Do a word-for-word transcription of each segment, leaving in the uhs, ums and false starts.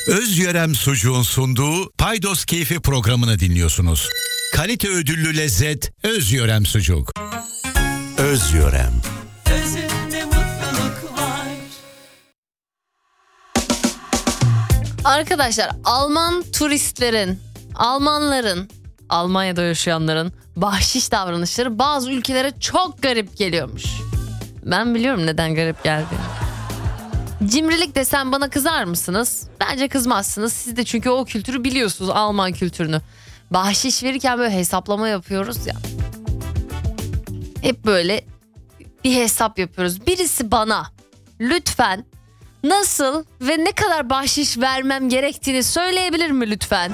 Özyörem Sucuğun sunduğu Paydos Keyfi programını dinliyorsunuz. Kalite ödüllü lezzet Özyörem Sucuk. Özyörem. Özünde mutluluk var. Arkadaşlar, Alman turistlerin, Almanların, Almanya'da yaşayanların bahşiş davranışları bazı ülkelere çok garip geliyormuş. Ben biliyorum neden garip geldiğini. Cimrilik desem bana kızar mısınız? Bence kızmazsınız. Siz de çünkü o kültürü biliyorsunuz, Alman kültürünü. Bahşiş verirken böyle hesaplama yapıyoruz ya. Hep böyle bir hesap yapıyoruz. Birisi bana lütfen nasıl ve ne kadar bahşiş vermem gerektiğini söyleyebilir mi lütfen?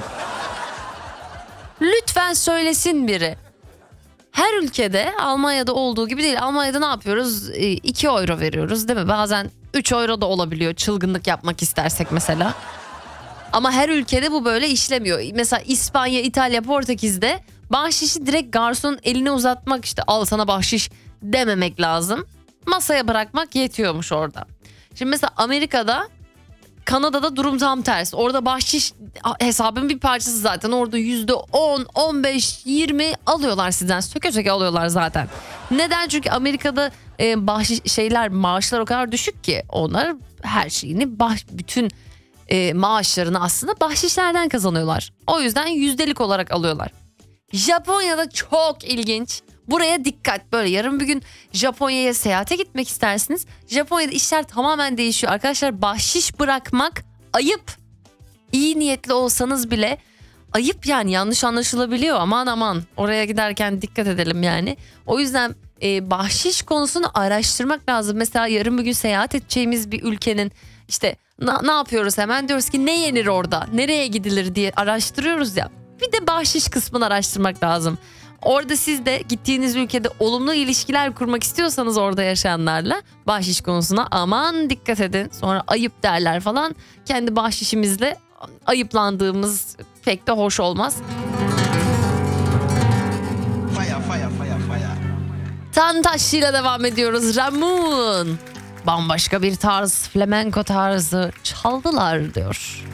Lütfen söylesin biri. Her ülkede Almanya'da olduğu gibi değil. Almanya'da ne yapıyoruz? iki euro veriyoruz değil mi? Bazen üç euro da olabiliyor çılgınlık yapmak istersek mesela. Ama her ülkede bu böyle işlemiyor. Mesela İspanya, İtalya, Portekiz'de bahşişi direkt garsonun eline uzatmak, işte al sana bahşiş dememek lazım. Masaya bırakmak yetiyormuş orada. Şimdi mesela Amerika'da, Kanada'da durum tam tersi. Orada bahşiş hesabın bir parçası zaten. Orada yüzde on, on beş, yirmi alıyorlar sizden. Söke söke alıyorlar zaten. Neden? Çünkü Amerika'da e, bahşiş şeyler, maaşlar o kadar düşük ki onlar her şeyini, bah, bütün e, maaşlarını aslında bahşişlerden kazanıyorlar. O yüzden yüzdelik olarak alıyorlar. Japonya'da çok ilginç. Buraya dikkat, böyle yarın bir gün Japonya'ya seyahate gitmek istersiniz. Japonya'da işler tamamen değişiyor. Arkadaşlar, bahşiş bırakmak ayıp. İyi niyetli olsanız bile ayıp, yani yanlış anlaşılabiliyor. Aman aman, oraya giderken dikkat edelim yani. O yüzden e, bahşiş konusunu araştırmak lazım. Mesela yarın bir gün seyahat edeceğimiz bir ülkenin işte na, ne yapıyoruz, hemen diyoruz ki ne yenir orada, nereye gidilir diye araştırıyoruz ya. Bir de bahşiş kısmını araştırmak lazım. Orada siz de gittiğiniz ülkede olumlu ilişkiler kurmak istiyorsanız orada yaşayanlarla bahşiş konusuna aman dikkat edin. Sonra ayıp derler falan. Kendi bahşişimizle ayıplandığımız pek de hoş olmaz. Fire, fire, fire, fire. Tantaşçı'yla devam ediyoruz. Ramon. Bambaşka bir tarz, flamenko tarzı çaldılar diyor.